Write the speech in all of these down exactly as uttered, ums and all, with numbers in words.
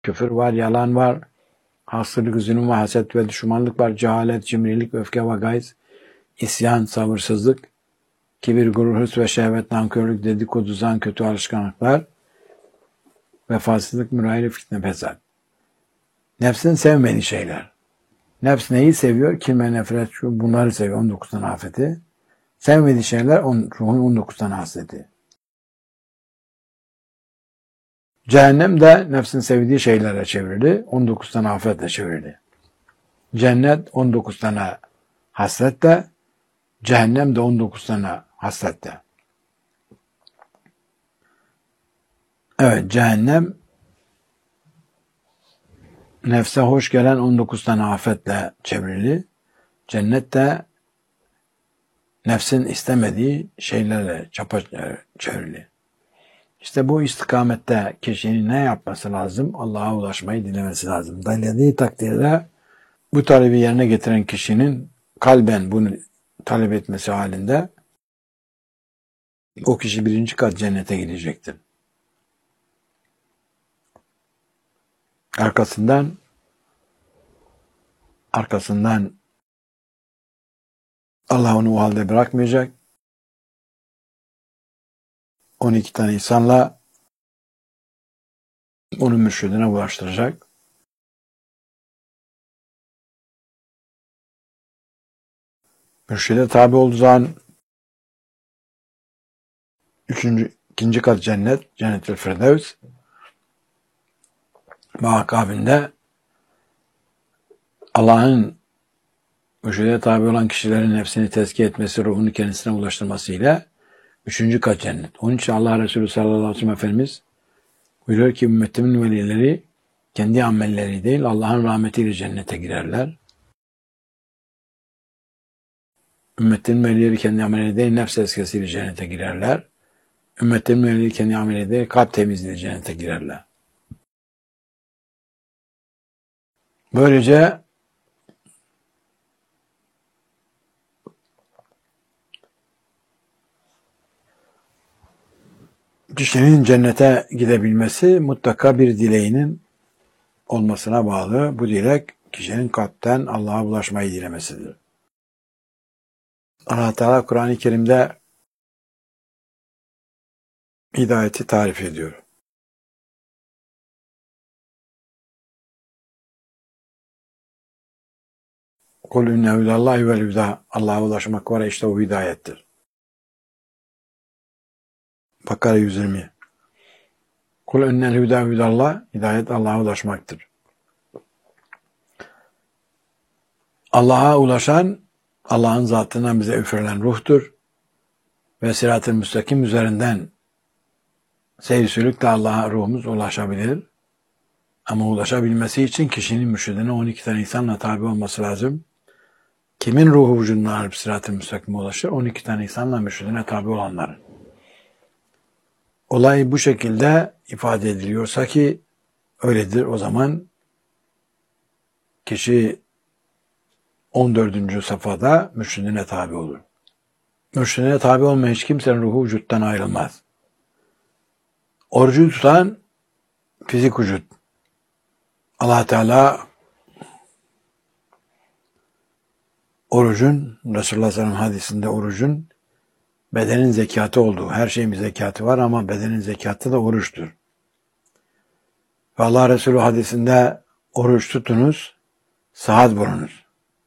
Küfür var, yalan var, haksızlık, zulüm ve haset ve düşmanlık var, cehalet, cimrilik, öfke ve gayz, isyan, sabırsızlık, kibir, gurur, hırs ve şehvet, nankörlük, dedikodu, zan, kötü alışkanlıklar, vefasızlık, mürayre, fitne, fesat. Nefsin sevmediği şeyler. Nefs neyi seviyor? Kin ve nefret, şu bunları seviyor. on dokuz tane afeti. Sevmediği şeyler on, ruhun on dokuz tane hasreti. Cehennem de nefsin sevdiği şeylerle çevrili. on dokuz tane afetle çevrili. Cennet on dokuz tane hasretle, cehennem de on dokuz tane hasretle. Evet, cehennem nefse hoş gelen on dokuz tane afetle çevrili. Cennet de nefsin istemediği şeylerle çapa çevrili. İşte bu istikamette kişinin ne yapması lazım? Allah'a ulaşmayı dilemesi lazım. Dilediği takdirde bu talebi yerine getiren kişinin kalben bunu talep etmesi halinde o kişi birinci kat cennete gidecektir. Arkasından arkasından Allah onu o halde bırakmayacak. on iki tane insanla onu mürşidine ulaştıracak. Mürşide tabi olduğu zaman üçüncü, ikinci kat cennet, Cennet-ül Firdevs ve akabinde Allah'ın mürşide tabi olan kişilerin nefsini tezkiye etmesi, ruhunu kendisine ulaştırmasıyla üçüncü kat cennet. Onun için Allah Resulü sallallahu aleyhi ve sellem Efendimiz buyuruyor ki ümmetimin velileri kendi amelleri değil Allah'ın rahmetiyle cennete girerler. Ümmetimin velileri kendi amelleri değil nefs eskisiyle cennete girerler. Ümmetimin velileri kendi amelleri değil kalp temizliğiyle cennete girerler. Böylece kişinin cennete gidebilmesi mutlaka bir dileğinin olmasına bağlı. Bu dilek kişinin kalpten Allah'a ulaşmayı dilemesidir. Allah Teala Kur'an-ı Kerim'de hidayeti tarif ediyor. Kul inne hudallahi vel huda. Allah'a ulaşmak var işte o hidayettir. Bakara yüz yirmi. Kul innel huda hudallah. Hidayet Allah'a ulaşmaktır. Allah'a ulaşan Allah'ın zatından bize üfürülen ruhtur. Ve sirat-ı müstakim üzerinden seyir sülükle Allah'a ruhumuz ulaşabilir. Ama ulaşabilmesi için kişinin mürşidine on iki tane insanla tabi olması lazım. Kimin ruhu vücuduna alıp sirat-ı müstakime ulaşır? on iki tane insanla mürşidine tabi olanların. Olay bu şekilde ifade ediliyorsa ki öyledir. O zaman kişi on dördüncü safhada mürşidine tabi olur. Mürşidine tabi olmayan hiç kimsenin ruhu vücuttan ayrılmaz. Orucu tutan fizik vücut. Allah Teala orucun, Resulullah sallallahu aleyhi ve sellem hadisinde orucun bedenin zekatı olduğu, her şeyin bir zekatı var ama bedenin zekatı da oruçtur. Ve Allah Resulü hadisinde oruç tutunuz, sıhhat bulunuz.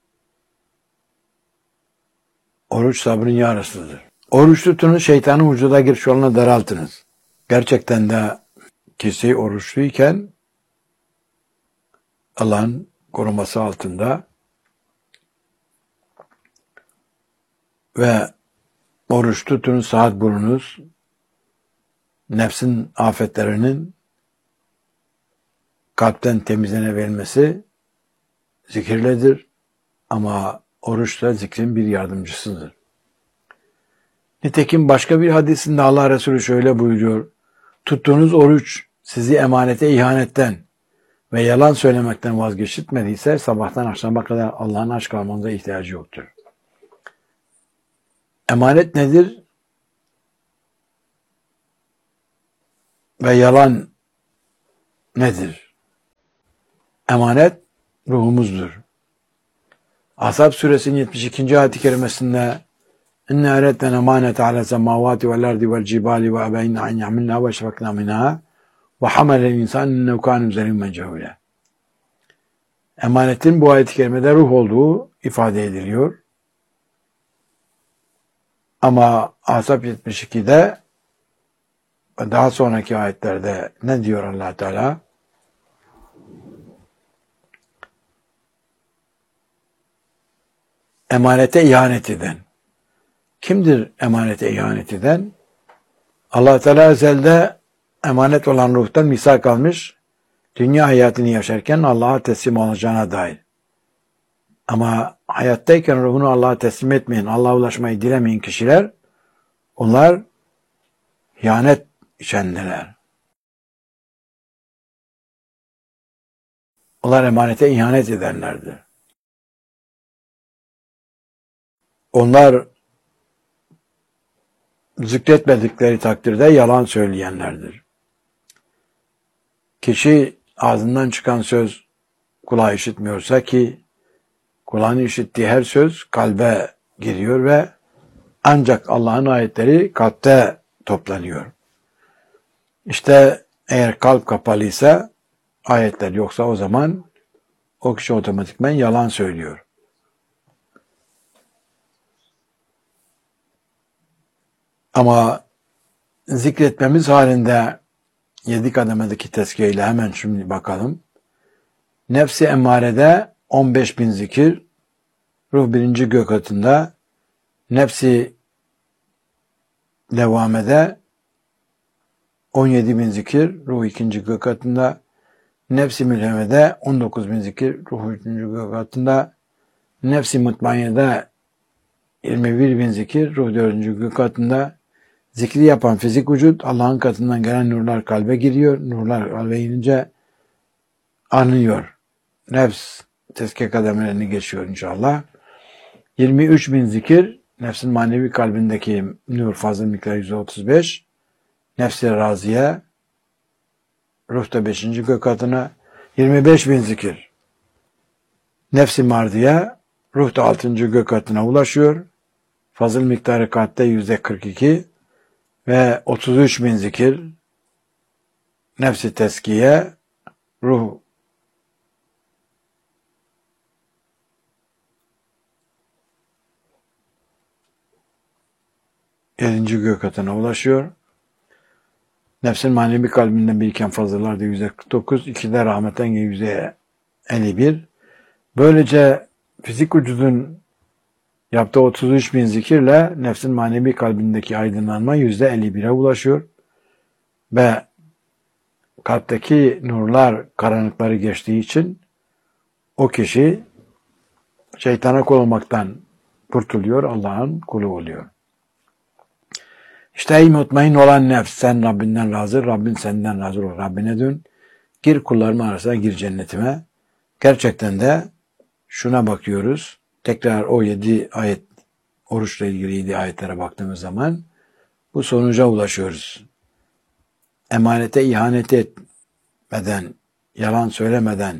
Oruç sabrın yarısıdır. Oruç tutunuz, şeytanın vücuda giriş yolunu daraltınız. Gerçekten de kişi oruçluyken Allah'ın koruması altında ve oruç tutunuz, sıhhat bulunuz, nefsin afetlerinin kalpten temizlenebilmesi zikirledir. Ama oruç da zikrin bir yardımcısıdır. Nitekim başka bir hadisinde Allah Resulü şöyle buyuruyor. Tuttuğunuz oruç sizi emanete ihanetten ve yalan söylemekten vazgeçirtmediyse sabahtan akşama kadar Allah'ın aç kalmanıza ihtiyacı yoktur. Emanet nedir? Ve yalan nedir? emanet ruhumuzdur. Ashab suresinin yetmiş ikinci ayet-i kerimesinde İnne eretten emanet ala semavati vel ardi vel cibali ve ebeyne an ya'milna ve şefekna minha ve hamelel insan innehu kâne zalûmen cehûlâ. Emanetin bu ayet-i kerimede ruh olduğu ifade ediliyor. Ama Ahzab yetmiş ikide ve daha sonraki ayetlerde ne diyor Allah Teala? Emanete ihanet eden. Kimdir emanete ihanet eden? Allah Teala ezelde emanet olan ruhtan misak almış, dünya hayatını yaşarken Allah'a teslim olacağına dair. Ama hayattayken ruhunu Allah'a teslim etmeyen, Allah'a ulaşmayı dilemeyen kişiler, onlar ihanet içendeler. Onlar emanete ihanet edenlerdir. Onlar zikretmedikleri takdirde yalan söyleyenlerdir. Kişi ağzından çıkan söz kulağı işitmiyorsa ki kulağın işittiği her söz kalbe giriyor ve ancak Allah'ın ayetleri kalpte toplanıyor. İşte eğer kalp kapalıysa ayetler yoksa o zaman o kişi otomatikman yalan söylüyor. Ama zikretmemiz halinde yedi kademedeki tezkiye ile hemen şimdi bakalım. Nefsi emmarede on beş bin zikir, ruh birinci gök katında, nefsi levamede on yedi bin zikir, ruh ikinci gök katında, nefsi mülhemede on dokuz bin zikir, ruh üçüncü gök katında, nefsi mutmainede yirmi bir bin zikir, ruh dördüncü gök katında. Zikri yapan fizik vücut, Allah'ın katından gelen nurlar kalbe giriyor. Nurlar kalbe inince anıyor. Nefs tezkiye kademelerini geçiyor inşallah. yirmi üç bin zikir, nefsin manevi kalbindeki nur fazıl miktarı yüzde otuz beş. Nefs-i raziye, ruhta beşinci gök katına yirmi beş bin zikir. Nefs-i mardiye, ruhta altıncı gök katına ulaşıyor. Fazıl miktarı kalpte yüzde kırk iki. Ve otuz üç bin zikir, nefsi teskiye, ruh yedinci gök katına ulaşıyor. Nefsin manevi kalbinden biriken fazlalar da yüzde kırk dokuz, ikide rahmetten yüzde elli bir. Böylece fizik vücudun yaptığı otuz üç bin zikirle nefsin manevi kalbindeki aydınlanma yüzde elli bire ulaşıyor. Ve kalpteki nurlar karanlıkları geçtiği için o kişi şeytana kul olmaktan kurtuluyor, Allah'ın kulu oluyor. İşte ey mutmain olan nefs, sen Rabbinden razı, Rabbin senden razı ol. Rabbine dön, gir kullarım arasına, gir cennetime. Gerçekten de şuna bakıyoruz. Tekrar o yedi ayet, oruçla ilgili yedi ayetlere baktığımız zaman bu sonuca ulaşıyoruz. Emanete ihanet etmeden, yalan söylemeden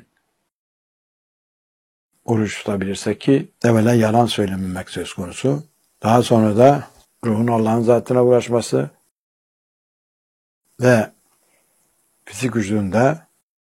oruç tutabilirsek ki evvela yalan söylememek söz konusu. Daha sonra da ruhun Allah'ın zatına ulaşması ve fizik vücudunda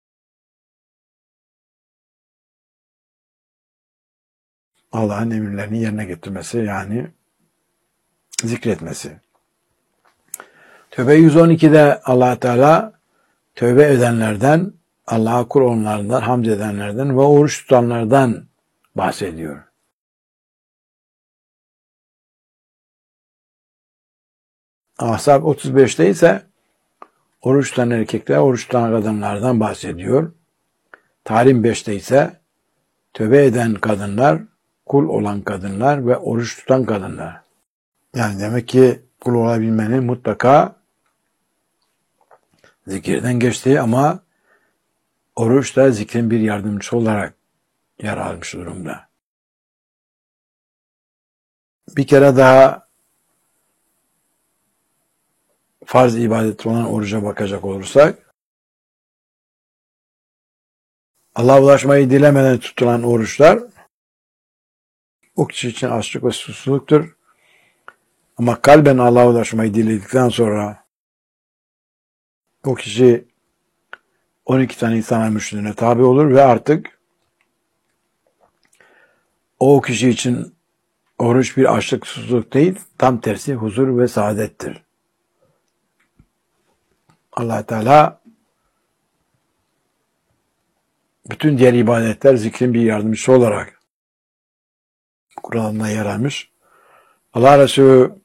Allah'ın emirlerini yerine getirmesi, yani zikretmesi. Tövbe yüz on ikide Allah Teala tövbe edenlerden, Allah'a kul olanlardan, hamd edenlerden ve oruç tutanlardan bahsediyor. Ahzab otuz beşte ise oruç tutan erkekler, oruç tutan kadınlardan bahsediyor. Tahrim beşte ise tövbe eden kadınlar, kul olan kadınlar ve oruç tutan kadınlar. Yani demek ki kul olabilmenin mutlaka zikirden geçtiği ama oruç da zikrin bir yardımcısı olarak yer almış durumda. Bir kere daha farz ibadeti olan oruca bakacak olursak, Allah'a ulaşmayı dilemeden tutulan oruçlar o kişi için açlık ve susuzluktur. Ama kalben Allah'a ulaşmayı diledikten sonra o kişi on iki tane İslam mürşidine tabi olur ve artık o kişi için oruç bir açlık, susuzluk değil, tam tersi huzur ve saadettir. Allah Teala bütün diğer ibadetler zikrin bir yardımcısı olarak Kur'an'da yer almış. Allah Resulü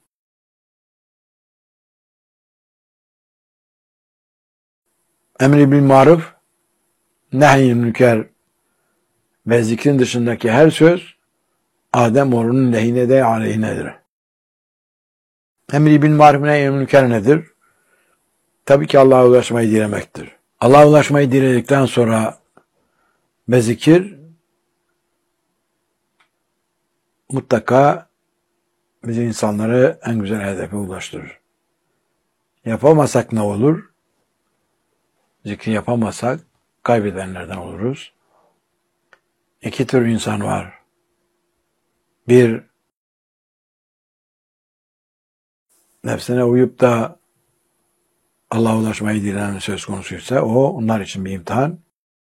emri bil maruf, nehy-i münker ve zikrin dışındaki her söz Adem oğlunun lehine de aleyhinedir. Emri bil maruf, nehy-i münker nedir? Tabii ki Allah'a ulaşmayı dilemektir. Allah'a ulaşmayı diledikten sonra ve zikir mutlaka bizi insanları en güzel hedefe ulaştırır. Yapamasak ne olur? Zikri yapamazsak kaybedenlerden oluruz. İki tür insan var. Bir, nefsine uyup da Allah'a ulaşmayı dileyen söz konusuysa o onlar için bir imtihan.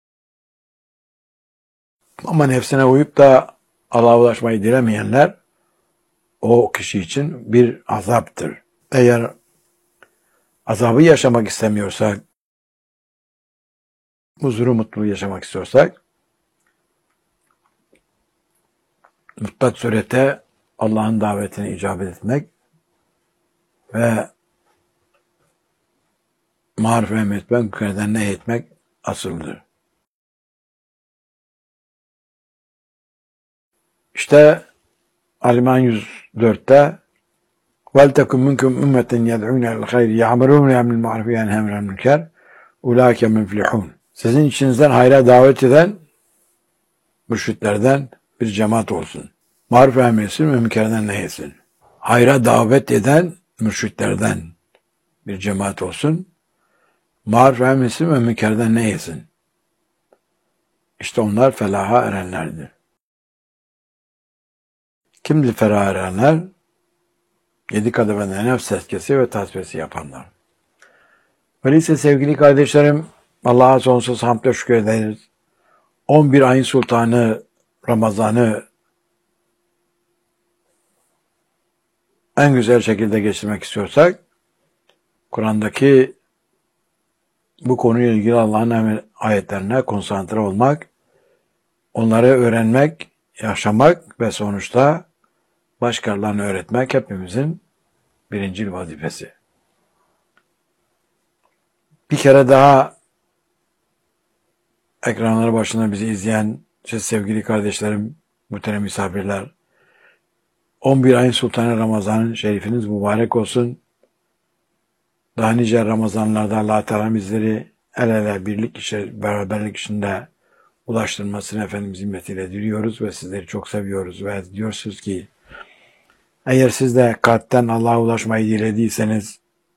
Ama nefsine uyup da Allah'a ulaşmayı dilemeyenler o kişi için bir azaptır. Eğer azabı yaşamak istemiyorsak, huzuru, mutluluğu yaşamak istiyorsak, mutlak surette Allah'ın davetine icabet etmek ve maruf emretmek, münkerden nehy etmek asıldır. İşte Al-İmran yüz dörtte وَلْتَكُمْ مِنْكُمْ اُمَّةً يَدْعُونَ اَلْ خَيْرِ يَعْمَرُونَ يَعْمِلْ مَعْرُفِ يَنْهَوْنَ عَنِ الْمُنكَرِ اُولَٰئِكَ مُفْلِحُونَ. Sizin içinizden hayra davet eden mürşitlerden bir cemaat olsun. Maruf emretsin ve münkerden nehyesin. Hayra davet eden mürşitlerden bir cemaat olsun. Maruf emretsin ve münkerden nehyesin. İşte onlar felaha erenlerdir. Kimdir felaha erenler? Yedi kademede nefs tezkiyesi ve tasfiyesi yapanlar. Öyleyse sevgili kardeşlerim, Allah'a sonsuz hamd ve şükür ederiz. on bir ayın sultanı Ramazan'ı en güzel şekilde geçirmek istiyorsak, Kur'an'daki bu konuyla ilgili Allah'ın ayetlerine konsantre olmak, onları öğrenmek, yaşamak ve sonuçta başkalarına öğretmek hepimizin birincil vazifesi. Bir kere daha ekranları başında bizi izleyen siz sevgili kardeşlerim, muhterem misafirler, on bir ayın sultanı Ramazan şerifiniz mübarek olsun. Daha nice Ramazanlarda Allah Teala bizleri el ele birlik işe, beraberlik içinde ulaştırmasını Efendimiz himmetiyle diliyoruz ve sizleri çok seviyoruz ve diyorsunuz ki eğer siz de kalpten Allah'a ulaşmayı dilediyseniz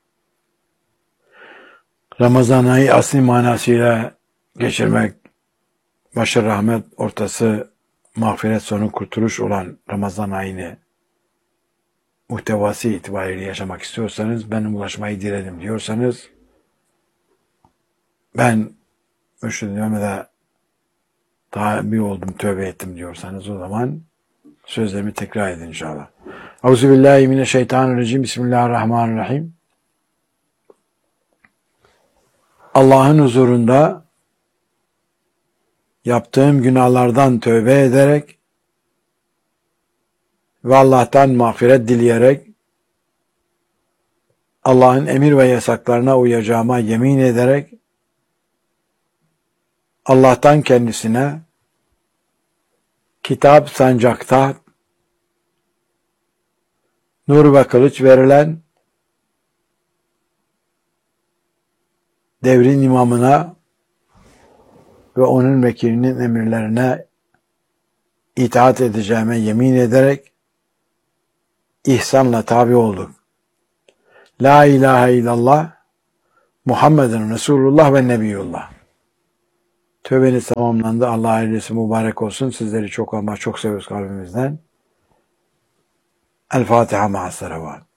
Ramazan ayı asli manasıyla geçirmek, başı rahmet, ortası mağfiret, sonu kurtuluş olan Ramazan ayını muhtevası itibariyle yaşamak istiyorsanız, benim ulaşmayı diledim diyorsanız, ben Mürşid-i Mehmet'e tabi oldum, tövbe ettim diyorsanız o zaman sözlerimi tekrar edin inşallah. Euzubillahimineşşeytanirracim. Bismillahirrahmanirrahim. Allah'ın huzurunda yaptığım günahlardan tövbe ederek ve Allah'tan mağfiret dileyerek Allah'ın emir ve yasaklarına uyacağıma yemin ederek Allah'tan kendisine kitap, sancakta nur ve kılıç verilen devrin imamına ve onun vekilinin emirlerine itaat edeceğime yemin ederek ihsanla tabi olduk. La ilahe illallah Muhammedun Resulullah ve Nebiyullah. Tövbeniz tamamlandı. Allah ailesi mübarek olsun. Sizleri çok ama çok seviyoruz kalbimizden. El Fatiha ma'as salavat.